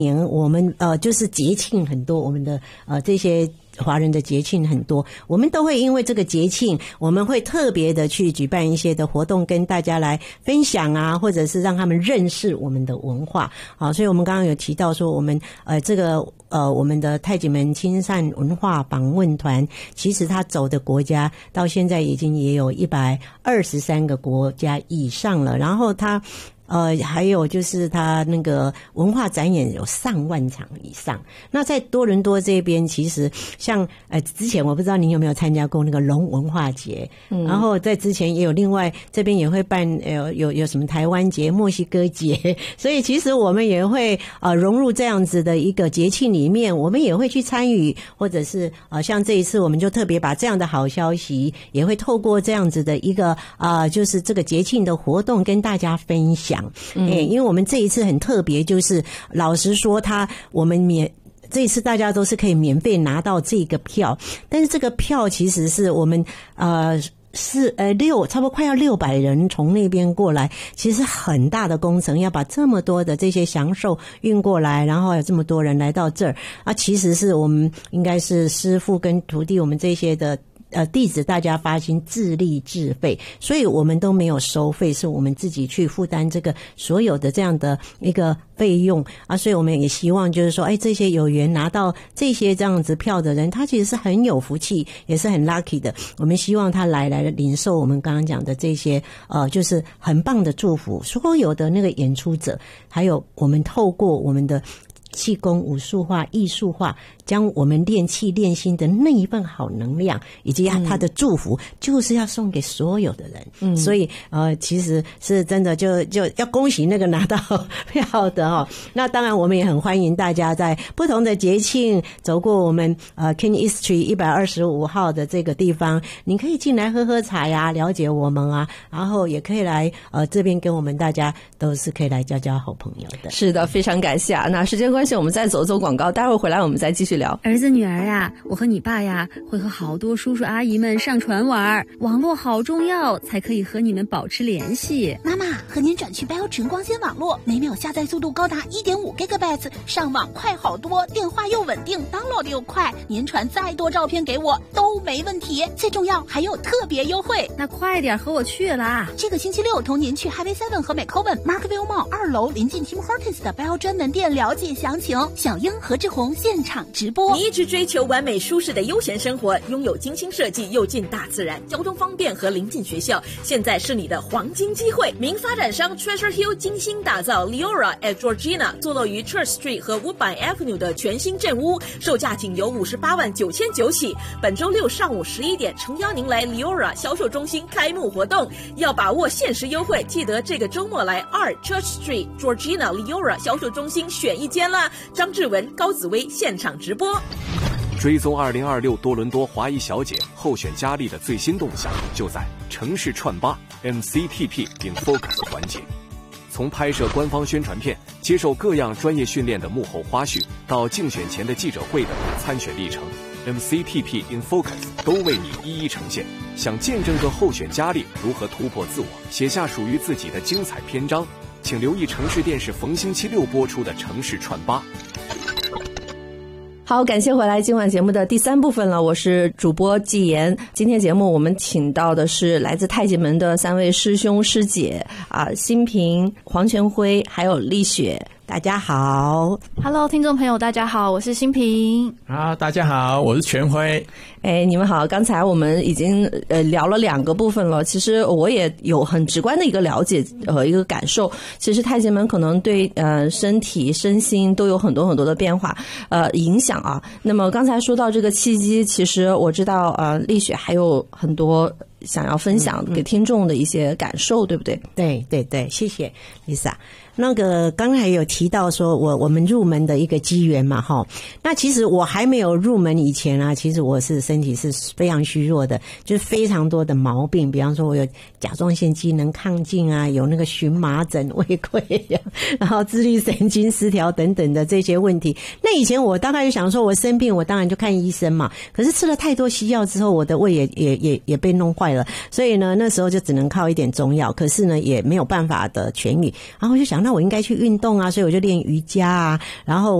年我们就是节庆很多，我们的这些华人的节庆很多，我们都会因为这个节庆，我们会特别的去举办一些的活动，跟大家来分享啊，或者是让他们认识我们的文化。好，所以我们刚刚有提到说，我们我们的太极门亲善文化访问团，其实他走的国家到现在已经也有123个国家以上了，然后他还有就是他那个文化展演有上万场以上。那在多伦多这边，其实像之前我不知道您有没有参加过那个龙文化节，然后在之前也有另外这边也会办有什么台湾节、墨西哥节，所以其实我们也会融入这样子的一个节庆里面，我们也会去参与，或者是像这一次我们就特别把这样的好消息也会透过这样子的一个就是这个节庆的活动跟大家分享。因为我们这一次很特别，就是老实说我们这一次大家都是可以免费拿到这个票，但是这个票其实是我们差不多快要600人从那边过来，其实很大的工程，要把这么多的这些享受运过来，然后有这么多人来到这儿其实是我们应该是师父跟徒弟我们这些的弟子大家发心自力自费，所以我们都没有收费，是我们自己去负担这个所有的这样的一个费用所以我们也希望就是说这些有缘拿到这些这样子票的人，他其实是很有福气，也是很 lucky 的。我们希望他来领受我们刚刚讲的这些就是很棒的祝福。所有的那个演出者，还有我们透过我们的气功武术化、艺术化，将我们练气练心的那一份好能量以及他的祝福，就是要送给所有的人。所以其实是真的就要恭喜那个拿到票的那当然我们也很欢迎大家在不同的节庆走过我们King East Street 125号的这个地方，你可以进来喝喝茶呀，了解我们然后也可以来这边跟我们大家都是可以来交好朋友的。 是的，非常感谢那时间关系我们再走广告，待会儿回来我们再继续聊。 儿子女儿呀，我和你爸呀会和好多叔叔阿姨们上船玩，网络好重要，才可以和你们保持联系。 妈妈，和您转去 Bell 纯光纤网络，每秒下载速度高达 1.5 GB， 上网快好多，电话又稳定， download 又快，您传再多照片给我都没问题，最重要还有特别优惠。 那快点和我去啦！ 这个星期六同您去 Highway 7和 McCowan Markville Mall 2楼临近 Tim Hortons 的 Bell 专门店了解详情。小英和志宏现场直播。 你一直追求完美舒适的悠闲生活，拥有精心设计又近大自然，交通方便和临近学校，现在是你的黄金机会。名发展商 Treasure Hill 精心打造 Leora at Georgina， 坐落于 Church Street 和 Woodbine Avenue 的全新镇屋，售价仅由58.999起。本周六上午11点，诚邀您来 Leora 销售中心开幕活动，要把握限时优惠，记得这个周末来2 Church Street Georgina Leora 销售中心选一间啦。张志文、高紫薇现场直播。 追踪2026多伦多华裔小姐候选佳丽的最新动向，就在城市串吧 MCTP in Focus 环节。从拍摄官方宣传片、接受各样专业训练的幕后花絮，到竞选前的记者会的参选历程， MCTP in Focus 都为你一一呈现。想见证个候选佳丽如何突破自我，写下属于自己的精彩篇章，请留意城市电视逢星期六播出的城市串吧。 好，感谢回来今晚节目的第3部分了，我是主播纪言。今天节目我们请到的是来自太极门的3位师兄师姐新平、黄全辉还有丽雪。大家好 ，Hello， 听众朋友，大家好，我是新平。 大家好，我是全辉。 你们好，刚才我们已经聊了2个部分了，其实我也有很直观的一个了解和一个感受。其实太极门可能对身体身心都有很多很多的变化影响那么刚才说到这个契机，其实我知道丽雪还有很多想要分享给听众的一些感受，对不对？ 对对对，谢谢 Lisa。那个刚才有提到说我们入门的一个机缘嘛那其实我还没有入门以前其实我是身体是非常虚弱的，就是非常多的毛病，比方说我有甲状腺机能亢进有那个荨麻疹、胃溃疡，然后自律神经失调等等的这些问题。那以前我大概就想说我生病我当然就看医生嘛，可是吃了太多西药之后，我的胃也被弄坏了，所以呢那时候就只能靠一点中药，可是呢也没有办法的痊愈。然后我就想想，那我应该去运动啊，所以我就练瑜伽啊，然后